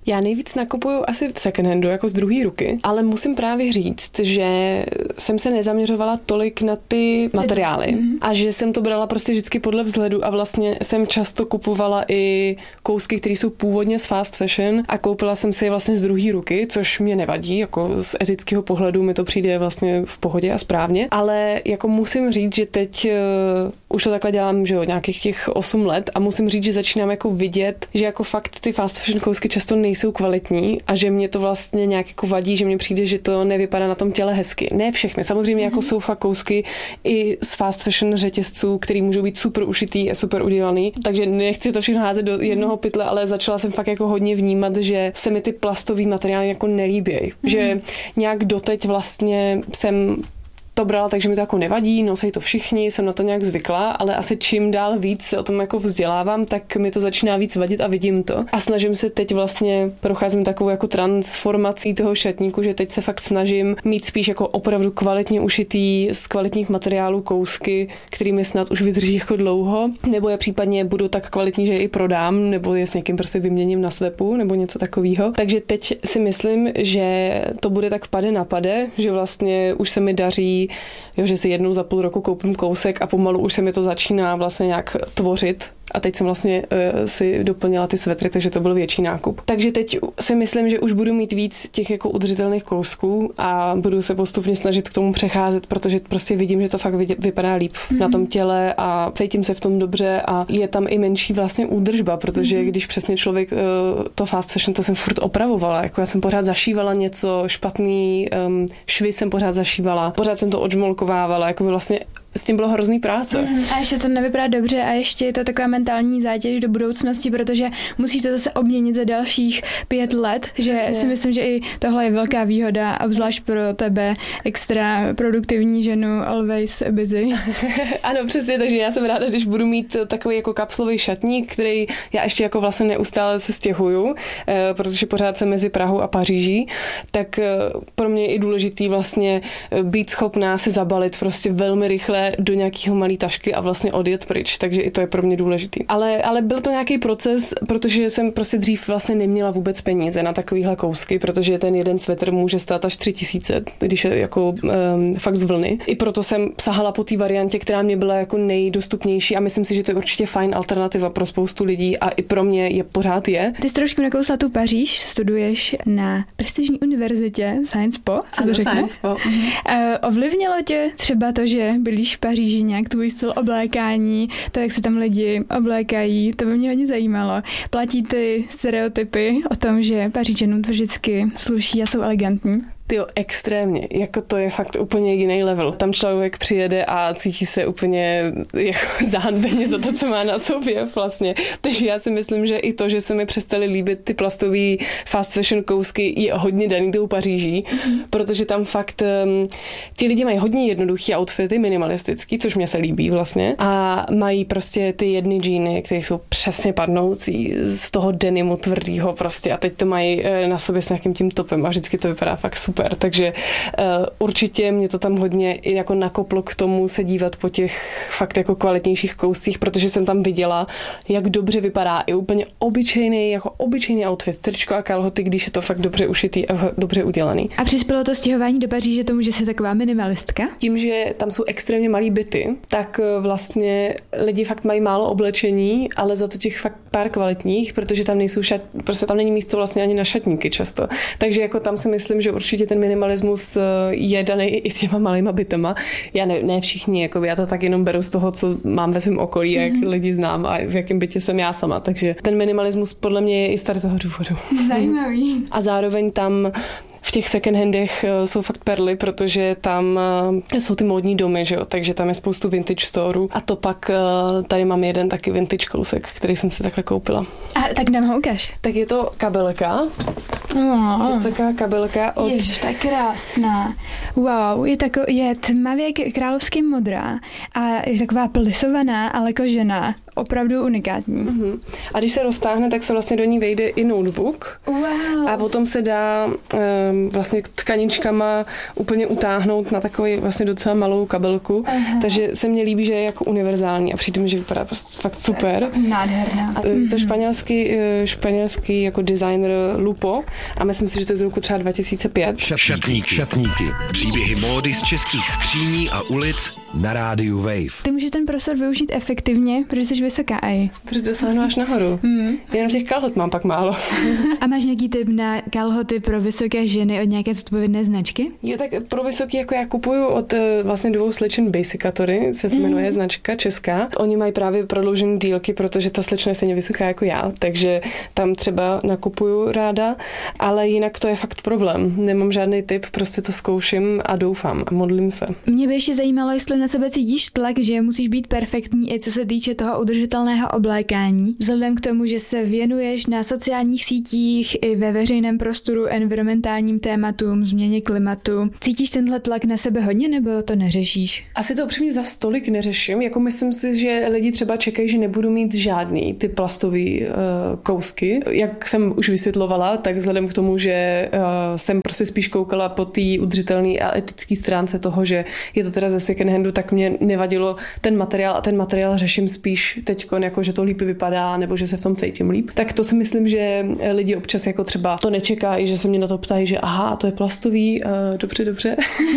Já nejvíc nakupuju asi v second handu, jako z druhé ruky, ale musím právě říct, že jsem se nezaměřovala tolik na ty materiály mm-hmm. a že jsem to brala prostě vždycky podle vzhledu a vlastně jsem často kupovala i kousky, které jsou původně z fast fashion a koupila jsem si je vlastně z druhé ruky, což mě nevadí, jako z etického pohledu mi to přijde vlastně v pohodě a správně, ale jako musím říct, že teď uh, už to takhle dělám, že jo, nějakých těch osm let a musím říct, že začínám jako vidět, že jako fakt ty fast fashion kousky často nejsou kvalitní a že mě to vlastně nějak jako vadí, že mně přijde, že to nevypadá na tom těle hezky. Ne všechny, samozřejmě mm-hmm. jako jsou fakt kousky i z fast fashion řetězců, který můžou být super ušitý a super udělaný, takže nechci to všechno házet do jednoho pytle, ale začala jsem fakt jako hodně vnímat, že se mi ty plastový materiály jako nelíbějí. Mm-hmm. Že nějak doteď vlastně jsem to brala, takže mi to jako nevadí, nosej to všichni, jsem na to nějak zvykla, ale asi čím dál víc se o tom jako vzdělávám, tak mi to začíná víc vadit a vidím to. A snažím se teď vlastně, procházím takovou jako transformací toho šatníku, že teď se fakt snažím mít spíš jako opravdu kvalitně ušitý z kvalitních materiálů kousky, kterými snad už vydrží jako dlouho, nebo je případně budou tak kvalitní, že je i prodám, nebo je s někým prostě vyměním na svepu, nebo něco takového. Takže teď si myslím, že to bude tak pade na pade, že vlastně už se mi daří, jo, že si jednou za půl roku koupím kousek a pomalu už se mi to začíná vlastně nějak tvořit. A teď jsem vlastně uh, si doplnila ty svetry, takže to byl větší nákup. Takže teď si myslím, že už budu mít víc těch jako udržitelných kousků a budu se postupně snažit k tomu přecházet, protože prostě vidím, že to fakt vypadá líp mm-hmm. na tom těle a cítím se v tom dobře a je tam i menší vlastně údržba, protože mm-hmm. když přesně člověk uh, to fast fashion, to jsem furt opravovala, jako já jsem pořád zašívala něco, špatný um, švy jsem pořád zašívala, pořád jsem to odžmolkovávala, jako vlastně s tím bylo hrozný práce. Mm, a ještě to nevypadá dobře a ještě je to taková mentální zátěž do budoucnosti, protože musíš to zase obměnit za dalších pět let, že Přesně. si myslím, že i tohle je velká výhoda, obzvlášť pro tebe, extra produktivní ženu, always busy. Ano, přesně, takže já jsem ráda, když budu mít takový jako kapslový šatník, který já ještě jako vlastně neustále se stěhuju, protože pořád jsem mezi Prahou a Paříží, tak pro mě je i důležitý vlastně být schopná se zabalit prostě velmi rychle do nějakého malý tašky a vlastně odjet pryč, takže i to je pro mě důležitý. Ale, ale byl to nějaký proces, protože jsem prostě dřív vlastně neměla vůbec peníze na takovýhle kousky, protože ten jeden svetr může stát až tři tisíce, když je jako um, fakt z vlny. I proto jsem sahala po té variantě, která mě byla jako nejdostupnější a myslím si, že to je určitě fajn alternativa pro spoustu lidí a i pro mě je pořád je. Ty jsi trošku nakousla tu Paříž, studuješ na prestižní univerzitě Sciences Po, co to řekne? Sciences Po. Uh, ovlivnilo tě třeba to, že byliš v Paříži nějak tvůj styl oblékání, to, jak se tam lidi oblékají, to by mě hodně zajímalo. Platí ty stereotypy o tom, že Pařížanům to vždycky sluší a jsou elegantní? Tyjo, extrémně. Jako to je fakt úplně jiný level. Tam člověk přijede a cítí se úplně jako zahanbeně za to, co má na sobě vlastně. Takže já si myslím, že i to, že se mi přestaly líbit ty plastový fast fashion kousky, je hodně daný tou Paříží, mm. protože tam fakt um, ti lidi mají hodně jednoduchý outfity, minimalistický, což mě se líbí vlastně. A mají prostě ty jedny džíny, které jsou přesně padnoucí z toho denimu tvrdýho prostě a teď to mají na sobě s nějakým tím topem a vždycky to vypadá fakt super. Takže uh, určitě mě to tam hodně jako nakoplo k tomu se dívat po těch fakt jako kvalitnějších kouscích, protože jsem tam viděla, jak dobře vypadá i úplně obyčejný, jako obyčejný outfit, tričko a kalhoty, když je to fakt dobře ušitý a dobře udělaný. A přispělo to stěhování do Paříže tomu, že jsi taková minimalistka? Tím, že tam jsou extrémně malý byty, tak vlastně lidi fakt mají málo oblečení, ale za to těch fakt pár kvalitních, protože tam nejsou šat, prostě tam není místo vlastně ani na šatníky často. Takže jako tam si myslím, že určitě ten minimalismus je daný i s těma malýma bytama. Já ne, ne všichni, jako já to tak jenom beru z toho, co mám ve svém okolí, jak mm. lidi znám a v jakém bytě jsem já sama. Takže ten minimalismus podle mě je i z toho důvodu. Zajímavý. A zároveň tam v těch second handech jsou fakt perly, protože tam jsou ty módní domy, že jo? Takže tam je spoustu vintage storů. A to pak tady mám jeden taky vintage kousek, který jsem si takhle koupila. A tak nám ho ukáž. Tak je to kabelka. Oh. Je to taková kabelka od... Ježiš, to je krásná. Wow, je, tako, je tmavě královsky modrá a je taková plisovaná, ale kožená. opravdu unikátní. Uh-huh. A když se roztáhne, tak se vlastně do ní vejde i notebook. Wow. A potom se dá um, vlastně tkaničkama úplně utáhnout na takový vlastně docela malou kabelku. Aha. Takže se mně líbí, že je jako univerzální a přitom, že vypadá prostě fakt super. Nádherná. A to španělský, španělský jako designer Lupo a myslím si, že to je z roku třeba dva tisíce pět. Šatníky. Šatníky. Příběhy módy z českých skříní a ulic na rádiu Wave. Ty můžeš ten prostor využít efektivně, protože jsi vysoká aj. Protože dosáhnu až nahoru. Hmm. Jenom těch kalhot mám pak málo. A máš nějaký tip na kalhoty pro vysoké ženy od nějaké zodpovědné značky? Jo, tak pro vysoký jako já kupuju od vlastně dvou slečen Basicatory, se jmenuje hmm. značka česká. Oni mají právě prodloužené dílky, protože ta slečna je stejně vysoká jako já, takže tam třeba nakupuju ráda, ale jinak to je fakt problém. Nemám žádný tip, prostě to zkouším a doufám a modlím se. Mě by ještě zajímalo, jestli na sebe cítíš tlak, že musíš být perfektní i co se týče toho udržitelného oblékání. Vzhledem k tomu, že se věnuješ na sociálních sítích i ve veřejném prostoru environmentálním tématům, změně klimatu. Cítíš tenhle tlak na sebe hodně, nebo to neřešíš? Asi to upřímně za stolik neřeším. Jako myslím si, že lidi třeba čekají, že nebudu mít žádný ty plastový uh, kousky. Jak jsem už vysvětlovala, tak vzhledem k tomu, že uh, jsem prostě spíš koukala po té udržitelné a etické stránce toho, že je to teda ze second handu, tak mě nevadilo ten materiál a ten materiál řeším spíš teďkon, jako že to líp vypadá nebo že se v tom cítím líp. Tak to si myslím, že lidi občas jako třeba to nečekají, že se mě na to ptají, že aha, to je plastový, uh, dobře, dobře.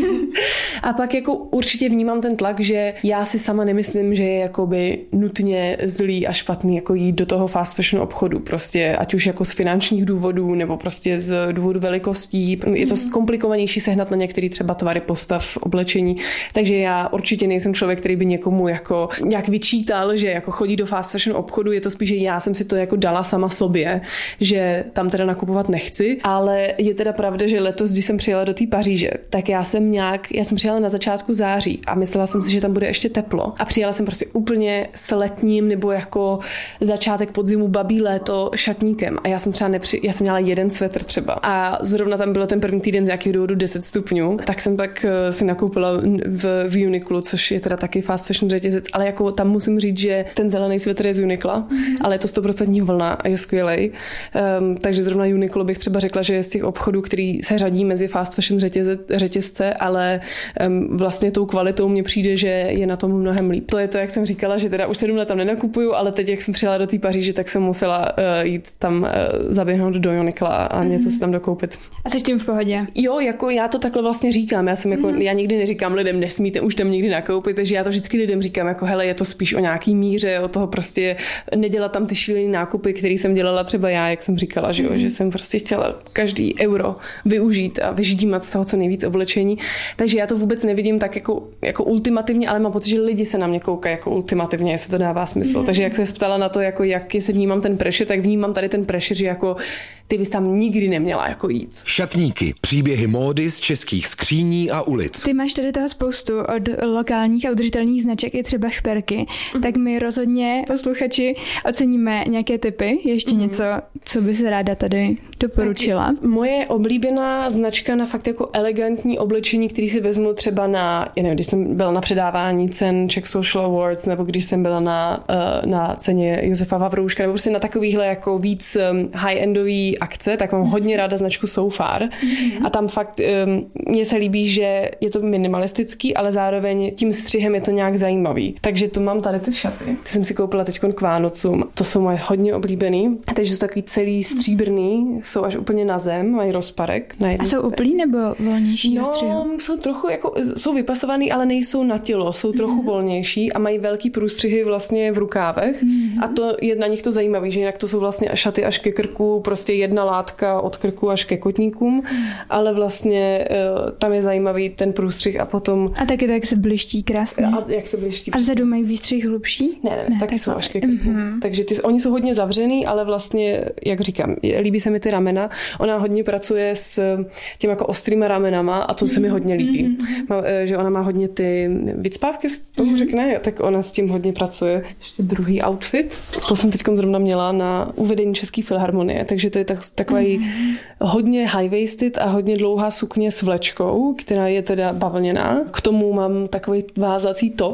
A pak jako určitě vnímám ten tlak, že já si sama nemyslím, že je jakoby nutně zlý a špatný jako jít do toho fast fashion obchodu, prostě ať už jako z finančních důvodů nebo prostě z důvodu velikostí. Je to komplikovanější sehnat na některé třeba tvary postav, oblečení, takže já určitě nejsem člověk, který by někomu jako nějak vyčítal, že jako chodí do fast fashion obchodu, je to spíš, že já jsem si to jako dala sama sobě, že tam teda nakupovat nechci, ale je teda pravda, že letos, když jsem přijela do té Paříže, tak já jsem nějak, já jsem přijela na začátku září a myslela jsem si, že tam bude ještě teplo a přijela jsem prostě úplně s letním nebo jako začátek podzimu babí léto šatníkem a já jsem třeba nepři, já jsem měla jeden svetr třeba a zrovna tam bylo ten první týden z nějakého důvodu deset stupňů, tak jsem pak si nakoupila v, v Uniqlo, což je teda taky fast fashion řetězec, ale jako tam musím říct, že ten zelený svetr je z Uniqla, mm-hmm. ale je to sto procent vlna a je skvělej. Um, takže zrovna Uniqlo bych třeba řekla, že je z těch obchodů, který se řadí mezi fast fashion řetězce, řetězce ale um, vlastně tou kvalitou mně přijde, že je na tom mnohem líp. To je to, jak jsem říkala, že teda už sedm let tam nenakupuju, ale teď, jak jsem přijela do té Paříže, tak jsem musela uh, jít tam uh, zaběhnout do Uniqla a mm-hmm. něco si tam dokoupit. A jsi tím v pohodě? Jo, jako já to takhle vlastně říkám. Já jsem jako, mm-hmm. já nikdy neříkám lidem, nesmíte už tam nikdy nakoupit, takže já to vždycky lidem říkám, jako hele, je to spíš o nějaký míře, o toho prostě nedělat tam ty šílený nákupy, který jsem dělala třeba já, jak jsem říkala, že, jo, mm-hmm. že jsem prostě chtěla každý euro využít a vyždímat z toho co nejvíc oblečení. Takže já to vůbec nevidím tak jako, jako ultimativně, ale mám pocit, že lidi se na mě koukají jako ultimativně, jestli to dává smysl. Mm-hmm. Takže jak se ptala na to, jako jak se vnímám ten pressure, tak vnímám tady ten pressure, že jako ty bys tam nikdy neměla jako jít. Šatníky, příběhy módy z českých skříní a ulic. Ty máš tady toho spoustu od lokálních a udržitelných značek i třeba šperky, mm-hmm. tak my rozhodně posluchači oceníme nějaké tipy, ještě mm-hmm. něco, co bys ráda tady doporučila. Tak moje oblíbená značka na fakt jako elegantní oblečení, který si vezmu třeba na, já nevím, když jsem byla na předávání cen Czech Social Awards, nebo když jsem byla na, na ceně Josefa Vavrouška, nebo prostě na takovýhle jako víc high-endový akce, tak mám hodně ráda značku So Far. Mm-hmm. A tam fakt um, mně se líbí, že je to minimalistický, ale zároveň tím střihem je to nějak zajímavý. Takže tu mám tady ty šaty. Ty jsem si koupila teďkon k Vánocům. To jsou moje hodně oblíbený. Takže jsou takový celý stříbrný, jsou až úplně na zem, mají rozparek. Na a jsou uplý nebo volnější? No, jsou trochu jako, jsou vypasovaný, ale nejsou na tělo, jsou trochu mm-hmm. volnější a mají velký průstřihy vlastně v rukávech. Mm-hmm. A to je na nich to zajímavý, že jinak to jsou vlastně šaty až ke krku, prostě jedna látka od krku až ke kotníkům, ale vlastně tam je zajímavý ten průstřih a potom... A taky to, jak se bliští krásně. A jak se bliští. A vzadu mají výstřih hlubší? Ne, ne, ne taky tak jsou až ke krku. Mm-hmm. Takže ty, oni jsou hodně zavřený, ale vlastně, jak říkám, líbí se mi ty ramena. Ona hodně pracuje s těmi jako ostrýma ramenama a to mm-hmm. se mi hodně líbí. Mm-hmm. Má, že ona má hodně ty vycpávky, tomu mm-hmm. řekne, tak ona s tím hodně pracuje. Ještě druhý outfit. To jsem teď zrovna měla na uvedení České filharmonie, takže to je tak, takový mm-hmm. hodně high-waisted a hodně dlouhá sukně s vlečkou, která je teda bavlněná. K tomu mám takový vázací top,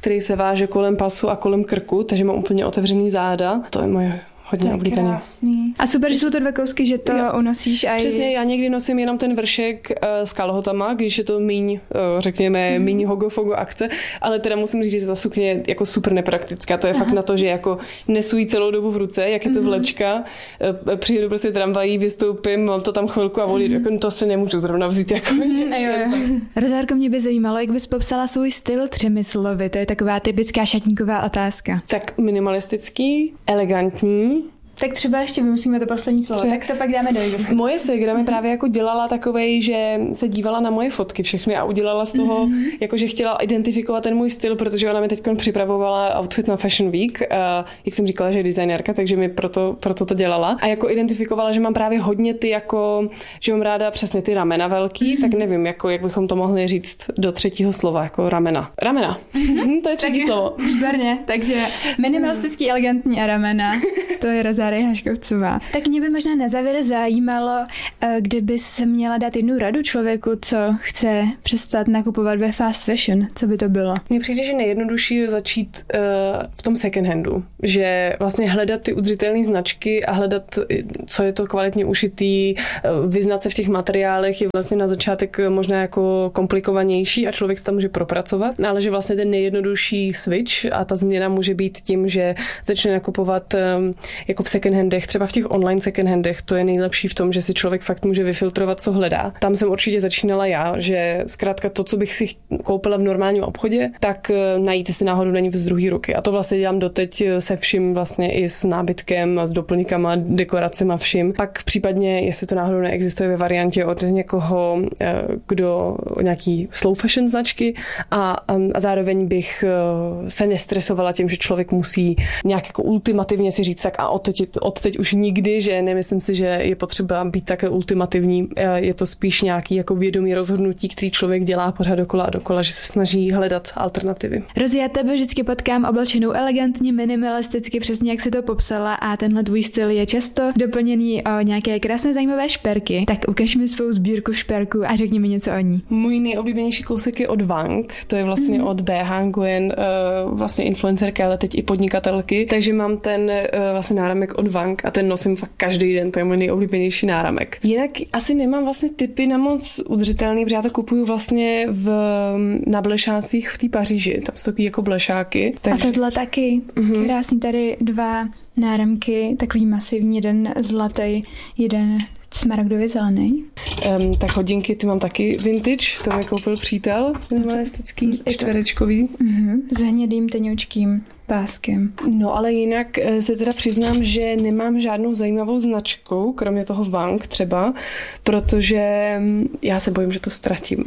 který se váže kolem pasu a kolem krku, takže mám úplně otevřený záda. To je moje hodně oblíbený. Krásný. A super, že jsou to dva kousky, že to jo. unosíš a Přesně, já někdy nosím jenom ten vršek uh, s kalhotama, když je to míň, uh, řekněme, mm. míň hogo-fogo akce, ale teda musím říct, že ta sukně je jako super nepraktická. To je Aha. fakt na to, že jako nesu jí celou dobu v ruce, jak je to vlečka, uh, přijedu prostě tramvají, vystoupím, mám to tam chvilku a volí, mm. jako to se nemůžu zrovna vzít. Jako mm, Rozárko, mě by zajímalo, jak bys popsala svůj styl třemi slovy. To je taková typická šatníková otázka. Tak minimalistický, elegantní. Tak třeba ještě vymyslíme to poslední slovo, tak to pak dáme do Jigosky. Moje ségra mi právě jako dělala takovej, že se dívala na moje fotky všechny a udělala z toho, mm-hmm. jako že chtěla identifikovat ten můj styl, protože ona mi teď připravovala outfit na Fashion Week, a jak jsem říkala, že je designérka, takže mi proto, proto to dělala. A jako identifikovala, že mám právě hodně ty jako, že mám ráda přesně ty ramena velký, mm-hmm. tak nevím, jako jak bychom to mohli říct do třetího slova, jako ramena. Ramena. Mm-hmm. To je třetí slovo. Výborně, takže minimalistický, elegantní a ramena. To je Rozárie Haškovcová. Tak mě by možná na závěr zajímalo, kdyby se měla dát jednu radu člověku, co chce přestat nakupovat ve fast fashion, co by to bylo? Mně přijde, že nejjednodušší je začít uh, v tom second handu, že vlastně hledat ty udržitelné značky a hledat, co je to kvalitně ušitý, vyznat se v těch materiálech je vlastně na začátek možná jako komplikovanější a člověk se tam může propracovat, ale že vlastně ten nejjednodušší switch a ta změna může být tím, že začne nakupovat um, jako v second handech, třeba v těch online second handech, to je nejlepší v tom, že si člověk fakt může vyfiltrovat, co hledá. Tam jsem určitě začínala já, že zkrátka to, co bych si koupila v normálním obchodě, tak najít si náhodou není z druhé ruky. A to vlastně dělám doteď se vším vlastně i s nábytkem, s doplňkama, dekoracemi a vším. Pak případně, jestli to náhodou neexistuje ve variantě od někoho, kdo nějaký slow fashion značky a, a zároveň bych se nestresovala tím, že člověk musí nějak jako ultimativně si říct tak a od teď, od teď už nikdy, že nemyslím si, že je potřeba být takhle ultimativní. Je to spíš nějaký jako vědomý rozhodnutí, který člověk dělá pořád dokola a dokola, že se snaží hledat alternativy. Rozi, já tebe vždycky potkám oblečenou elegantně, minimalisticky, přesně jak si to popsala a tenhle tvůj styl je často doplněný o nějaké krásné zajímavé šperky. Tak ukaž mi svou sbírku šperků a řekni mi něco o ní. Můj nejoblíbenější kousek je od Wang, to je vlastně mm. od B H Nguyen, vlastně influencerka, ale teď i podnikatelky, takže mám ten vlastně náramek od Wang a ten nosím fakt každý den, to je můj nejoblíbenější náramek. Jinak asi nemám vlastně tipy na moc udržitelný, protože já to kupuju vlastně v, na blešácích v té Paříži, tam jsou takový jako blešáky. Takže... A tohle taky, mm-hmm. krásný tady dva náramky, takový masivní, jeden zlatý, jeden smaragdově zelený. Um, tak hodinky ty mám taky vintage, to mi koupil přítel, minimalistický, čtverečkový. Mm-hmm. S hnědým tenoučkým páskem. No ale jinak se teda přiznám, že nemám žádnou zajímavou značku, kromě toho Wang třeba, protože já se bojím, že to ztratím.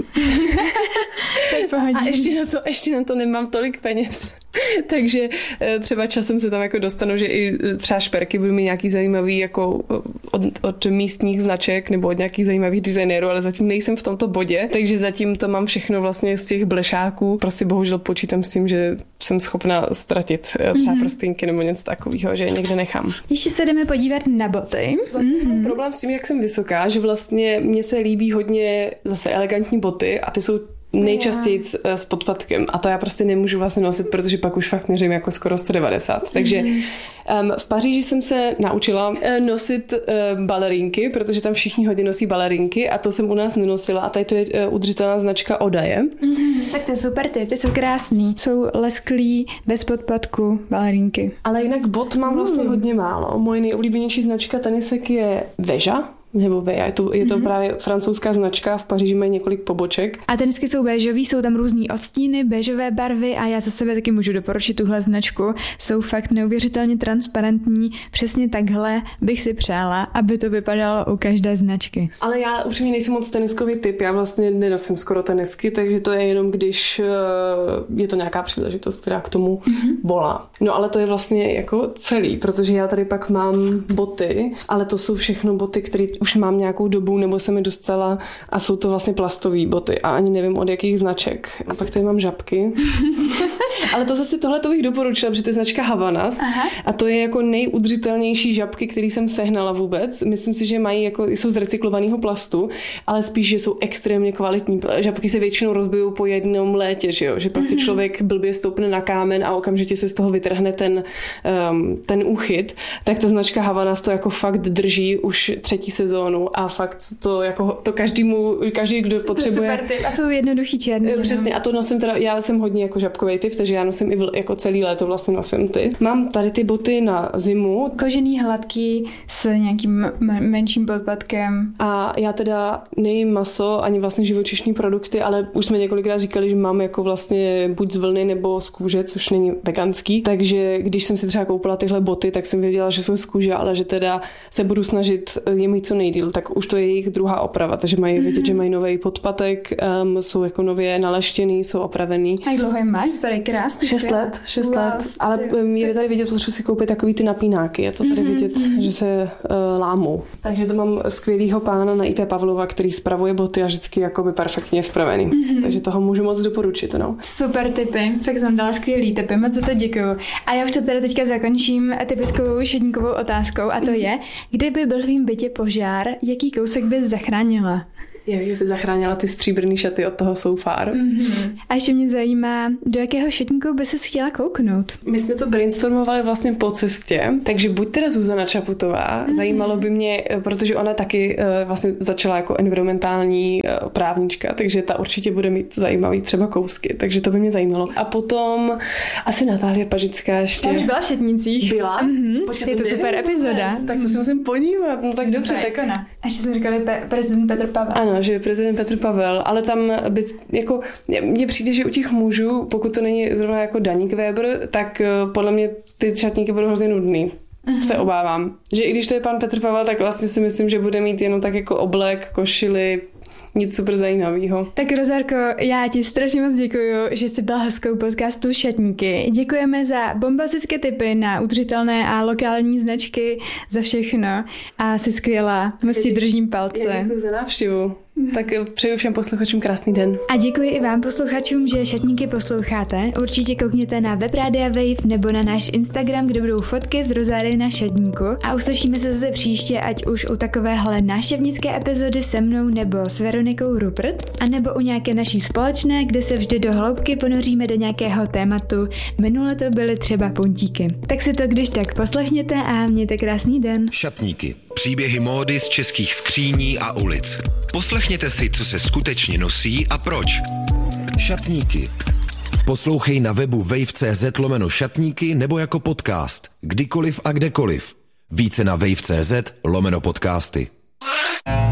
A ještě na to, ještě na to nemám tolik peněz. Takže třeba časem se tam jako dostanu, že i třeba šperky budou mít nějaký zajímavý jako od, od místních značek nebo od nějakých zajímavých designérů, ale zatím nejsem v tomto bodě, takže zatím to mám všechno vlastně z těch blešáků. Prostě bohužel počítám s tím, že jsem schopna ztratit třeba mm-hmm. prstínky nebo něco takového, že je někde nechám. Ještě se jdeme podívat na boty. Mm-hmm. Mám problém s tím, jak jsem vysoká, že vlastně mně se líbí hodně zase elegantní boty a ty jsou nejčastěji s podpatkem a to já prostě nemůžu vlastně nosit, protože pak už fakt měřím jako skoro sto devadesát. Takže um, v Paříži jsem se naučila uh, nosit uh, balerínky, protože tam všichni hodně nosí balerínky a to jsem u nás nenosila a tady to je uh, udržitelná značka Odaje. Mm, tak to je super typ, ty jsou krásný. Jsou lesklý, bez podpatku balerínky. Ale jinak bot mám vlastně mm. hodně málo. Moje nejoblíbenější značka tenisek je Veja. Nebo Veja, je to, je to mm-hmm. právě francouzská značka, v Paříži mají několik poboček. A tenisky jsou béžový, jsou tam různý odstíny, béžové barvy a já za sebe taky můžu doporučit tuhle značku. Jsou fakt neuvěřitelně transparentní, přesně takhle bych si přála, aby to vypadalo u každé značky. Ale já upřímně nejsem moc teniskový typ, já vlastně nenosím skoro tenisky, takže to je jenom, když je to nějaká příležitost, která k tomu mm-hmm. volá. No ale to je vlastně jako celý, protože já tady pak mám boty, ale to jsou všechno boty, které už mám nějakou dobu, nebo se mi dostala a jsou to vlastně plastové boty a ani nevím od jakých značek. A pak tady mám žabky. Ale to zase tohle to bych doporučila, protože to je značka Havanas. Aha. A to je jako nejudržitelnější žabky, který jsem sehnala vůbec. Myslím si, že mají jako, jsou z recyklovaného plastu, ale spíš, že jsou extrémně kvalitní. Žabky se většinou rozbijou po jednom létě, že jo? Že prostě mm-hmm. člověk blbě stoupne na kámen a okamžitě se z toho vytrhne ten, um, ten úchyt. Tak ta značka Havanas to jako fakt drží už třetí sezónu a fakt to jako to každému, každý, kdo potřebuje. To super typ. A jsou jednoduchý černý. Přesně. No. A to nosím teda, já jsem hodně jako žabkovej typ, takže já nosím i v, jako celý léto vlastně nosím ty. Mám tady ty boty na zimu. Kožený, hladký, s nějakým menším podpatkem. A já teda nejím maso, ani vlastně živočišní produkty, ale už jsme několikrát říkali, že mám jako vlastně buď z vlny nebo z kůže, což není veganský. Takže když jsem si třeba koupila tyhle boty, tak jsem věděla, že jsou z kůže, ale že teda se budu snažit je mít co nejdýl. Tak už to je jejich druhá oprava, takže mají mm-hmm. vidět, že mají nový podpatek, um, jsou jako nově naleštěný, jsou opravený. A jak dlouho je máš? Vypadají krásný. Šest let, šest wow, let, ale je tady vidět, potřebuji si koupit takový ty napínáky, je to tady mm-hmm. vidět, že se uh, lámou. Takže to mám skvělýho pána na I P Pavlova, který spravuje boty a vždycky jakoby perfektně spravený. Mm-hmm. Takže toho můžu moc doporučit, no. Super tipy, tak jsem dala skvělý tipy, moc za to děkuju. A já už to teda teďka zakončím typickou šedníkovou otázkou a to je, kdyby byl v tvým bytě požár, jaký kousek bys zachránila? Já bych si zachránila ty stříbrný šaty od toho Soufar. Mm-hmm. A ještě mě zajímá, do jakého šatníku by ses chtěla kouknout? My jsme to brainstormovali vlastně po cestě, takže buď teda Zuzana Čaputová, mm-hmm. zajímalo by mě, protože ona taky uh, vlastně začala jako environmentální uh, právnička, takže ta určitě bude mít zajímavý třeba kousky, takže to by mě zajímalo. A potom asi Natália Pažická ještě. Ta už byla v šatnících. Byla? Mm-hmm. Počkej, je to super epizoda. Vůbec, tak to si musím podívat, no tak dobře. Tak ona. A ještě jsme říkali pe- prezident Petr Pavel. Ano, že prezident Petr Pavel, ale tam by, jako, mně přijde, že u těch mužů, pokud to není zrovna jako Daník Weber, tak podle mě ty šatníky budou hrozně nudný. Mm-hmm. Se obávám. Že i když to je pan Petr Pavel, tak vlastně si myslím, že bude mít jenom tak jako oblek, košili, nic super zajímavého. Tak Rozárko, já ti strašně moc děkuju, že jsi byla hostkou podcastu Šatníky. Děkujeme za bombastické tipy na udržitelné a lokální značky, za všechno a jsi skvělá. Moc ti držím palce. Já děkuji za návštěvu. Tak přeju všem posluchačům krásný den. A děkuji i vám posluchačům, že Šatníky posloucháte. Určitě koukněte na web Rádia Wave nebo na náš Instagram, kde budou fotky z Rozáry na šatníku. A uslyšíme se zase příště, ať už u takovéhle návštěvnické epizody se mnou nebo s Veronikou Rupert, a nebo u nějaké naší společné, kde se vždy do hloubky ponoříme do nějakého tématu. Minule to byly třeba puntíky. Tak si to když tak poslechněte a mějte krásný den. Šatníky. Příběhy módy z českých skříní a ulic. Poslechněte si, co se skutečně nosí a proč. Šatníky. Poslouchej na webu wave.cz lomeno šatníky nebo jako podcast. Kdykoliv a kdekoliv. Více na wave.cz lomeno podcasty.